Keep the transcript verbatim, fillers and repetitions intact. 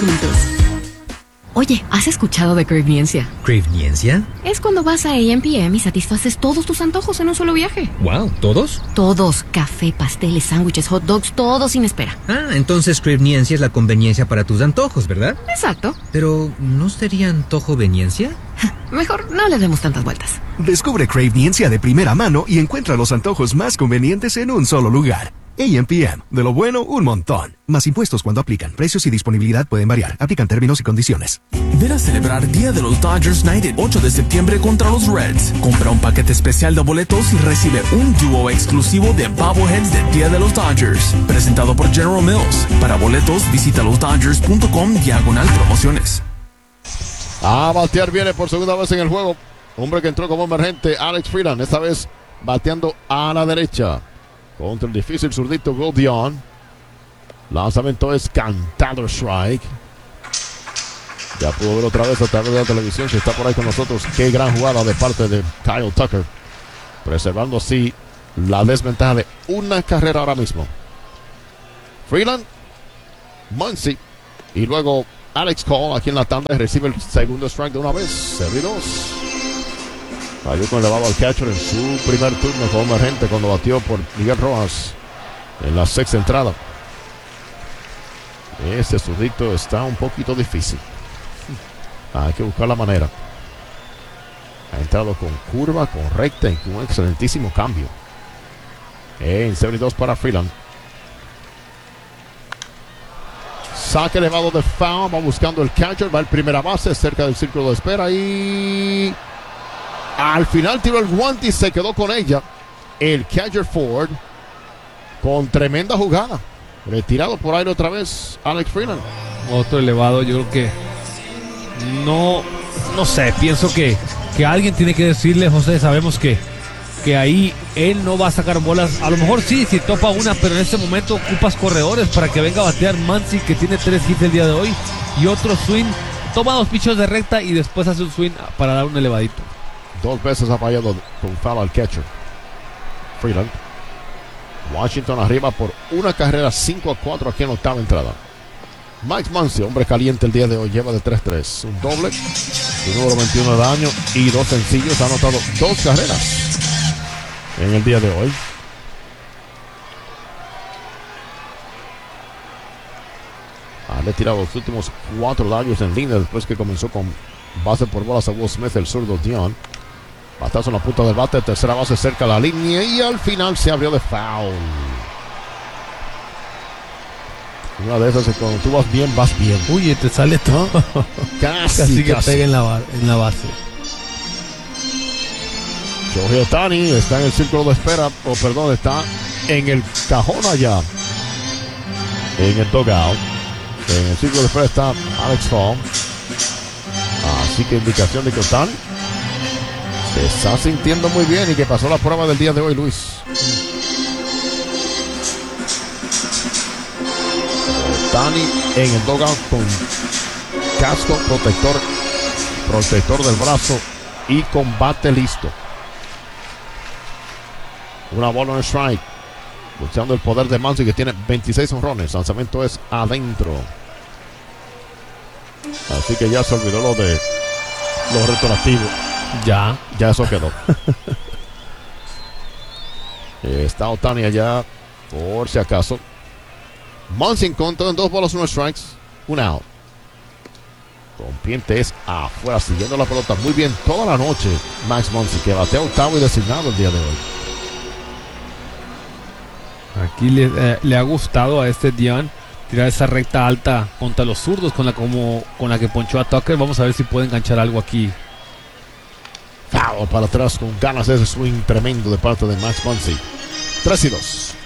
Juntos. Oye, ¿has escuchado de Craveniencia? ¿Craveniencia? Es cuando vas a A M P M y satisfaces todos tus antojos en un solo viaje. Wow, ¿todos? Todos. Café, pasteles, sándwiches, hot dogs, todo sin espera. Ah, entonces Craveniencia es la conveniencia para tus antojos, ¿verdad? Exacto. Pero, ¿no sería antojoveniencia? Mejor no le demos tantas vueltas. Descubre Craveniencia de primera mano y encuentra los antojos más convenientes en un solo lugar. A M P M. De lo bueno, un montón. Más impuestos cuando aplican. Precios y disponibilidad pueden variar. Aplican términos y condiciones. Ven a celebrar Día de los Dodgers Night el ocho de septiembre contra los Reds. Compra un paquete especial de boletos y recibe un dúo exclusivo de bobbleheads del Día de los Dodgers. Presentado por General Mills. Para boletos, visita los dodgers punto com diagonal promociones. A batear viene por segunda vez en el juego. Hombre que entró como emergente, Alex Freeland. Esta vez bateando a la derecha. Contra el difícil zurdito Will Dion. Lanzamiento es cantado, strike. Ya pudo ver otra vez a través de la televisión, si está por ahí con nosotros. Qué gran jugada de parte de Kyle Tucker. Preservando así la desventaja de una carrera ahora mismo. Freeland, Muncy y luego Alex Cole aquí en la tanda. Recibe el segundo strike de una vez. Servidos. Cayó con elevado al catcher en su primer turno como emergente cuando batió por Miguel Rojas en la sexta entrada. Este zurdito está un poquito difícil. Hay que buscar la manera. Ha entrado con curva, con recta y con un excelentísimo cambio. En setenta y dos para Freeland. Saque elevado de foul. Va buscando el catcher. Va el primera base cerca del círculo de espera y... al final tiró el guante y se quedó con ella. El catcher Ford con tremenda jugada. Retirado por aire otra vez Alex Freeland. Otro elevado, yo creo que no, no sé, pienso que, que alguien tiene que decirle, José, sabemos que, que ahí él no va a sacar bolas. A lo mejor sí, si topa una, pero en este momento ocupas corredores para que venga a batear Muncy, que tiene tres hits el día de hoy, y otro swing, toma dos pichos de recta y después hace un swing para dar un elevadito. Dos veces ha fallado con foul al catcher Freeland. Washington arriba por una carrera, cinco a cuatro aquí en la octava entrada. Mike Muncy, hombre caliente el día de hoy, lleva de tres tres. Un doble, su número veintiuno de año y dos sencillos. Ha anotado dos carreras en el día de hoy. Ha retirado los últimos cuatro daños en línea después que comenzó con base por bolas a Will Smith, el zurdo Dion. Batazo en la punta del bate, tercera base cerca de la línea y al final se abrió de foul. Una de esas es cuando tú vas bien, vas bien. Uy, te sale todo. Casi, casi que casi. pega en la, en la base. Shohei Ohtani está en el círculo de espera, o perdón, está en el cajón allá. En el dugout. En el círculo de espera está Alex Hall. Así que indicación de que Ohtani se está sintiendo muy bien y que pasó la prueba del día de hoy, Luis. Ohtani en el dugout con casco protector, protector del brazo y combate listo. Una bola en strike. Luchando el poder de Muncy, que tiene veintiséis honrones. Lanzamiento es adentro. Así que ya se olvidó lo de los retroactivos. Ya. Ya eso quedó. Está Ohtani allá, por si acaso. Muncy en contra en dos bolas, uno strikes, un out. Rompiente es afuera, siguiendo la pelota muy bien toda la noche. Max Muncy, que batea octavo y designado el día de hoy. Aquí le, eh, le ha gustado a este Dion tirar esa recta alta contra los zurdos con la, como, con la que ponchó a Tucker. Vamos a ver si puede enganchar algo aquí. Foul para atrás con ganas de ese swing tremendo de parte de Max Muncy. tres y dos.